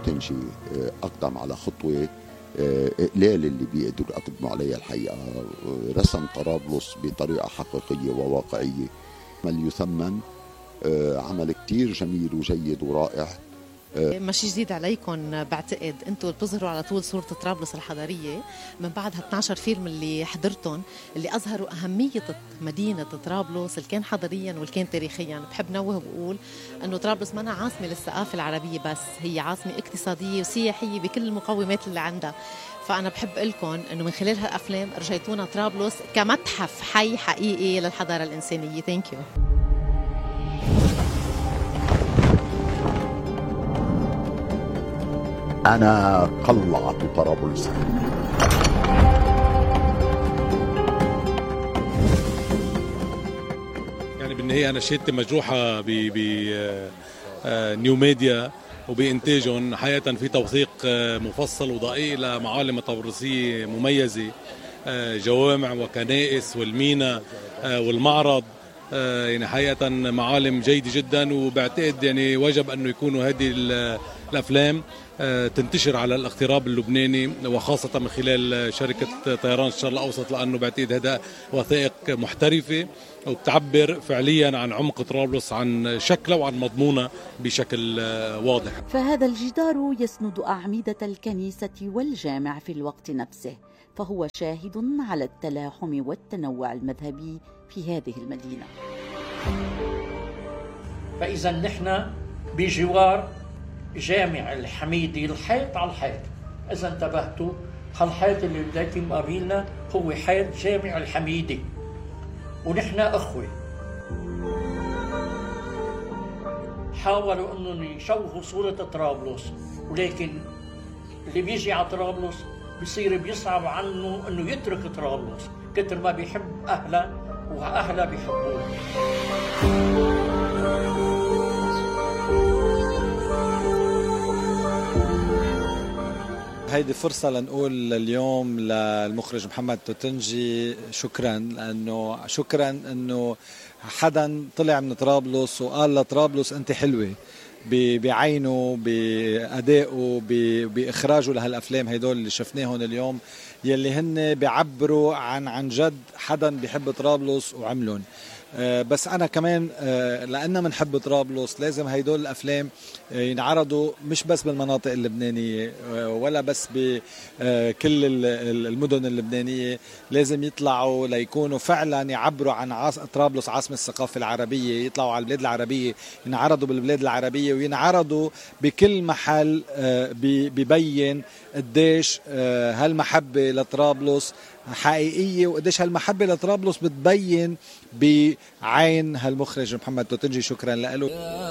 توتنجي أقدم على خطوة إقلال اللي بيقدروا يقدموا عليها. الحقيقة رسم طرابلس بطريقة حقيقية وواقعية، عمل يثمن، عمل كتير جميل وجيد ورائع. ماشي جديد عليكم، بعتقد انتم بتظهروا على طول صورة طرابلس الحضارية من بعد 12 فيلم اللي حضرتهم، اللي أظهروا أهمية مدينة طرابلس اللي كان حضاريا واللي كان تاريخيا. بحب نوه وأقول أنه طرابلس ما عاصمة للثقافة العربية بس، هي عاصمة اقتصادية وسياحية بكل المقومات اللي عندها. فأنا بحب لكم أنه من خلال هالأفلام رجيتونا طرابلس كمتحف حي حقيقي للحضارة الإنسانية. ثانك يو. أنا قلعة طرابلس. يعني بالنهاية أنا شهادتي مجروحة نيو ميديا وبإنتاجهم. حقيقة في توثيق مفصل ودقيق لمعالم طرابلسية مميزة، جوامع وكنائس والمينا والمعرض. يعني حقيقة معالم جيدة جدا، وبعتقد يعني وجب أنه يكونوا هذه الأفلام تنتشر على الاغتراب اللبناني، وخاصة من خلال شركة طيران الشرق الأوسط، لأنه بعتقد هذا وثائق محترفة وبتعبر فعليا عن عمق طرابلس، عن شكله وعن مضمونه بشكل واضح. فهذا الجدار يسند أعمدة الكنيسة والجامع في الوقت نفسه، فهو شاهد على التلاحم والتنوع المذهبي في هذه المدينة. فإذا نحن بجوار جامع الحميدي، الحيط على الحيط. إذا انتبهتوا، هالحيط اللي بدايتي مقابلنا هو حيط جامع الحميدي، ونحن أخوة. حاولوا أنهم يشوهوا صورة طرابلس، ولكن اللي بيجي على طرابلس بيصير بيصعب عنه أنه يترك طرابلس كتر ما بيحب أهله وأهله بيحبوه. هيدي فرصة لنقول اليوم للمخرج محمد توتنجي شكرا، لأنه شكرا أنه حدا طلع من طرابلس وقال لطرابلس أنت حلوة بعينه، بأدائه، بإخراجه لهالأفلام هيدول اللي شفناهم اليوم، يلي هن بيعبروا عن جد حدا بيحب طرابلس وعملهم. بس أنا كمان لأننا منحب طرابلس لازم هيدول الأفلام ينعرضوا مش بس بالمناطق اللبنانية ولا بس بكل المدن اللبنانية، لازم يطلعوا ليكونوا فعلا يعبروا عن طرابلس عاصمة الثقافة العربية، يطلعوا على البلاد العربية، ينعرضوا بالبلاد العربية، وينعرضوا بكل محل ببين قديش هالمحبة لطرابلس حقيقية، وقديش هالمحبة لطرابلس بتبين بعين هالمخرج محمد توتنجي. شكرا له.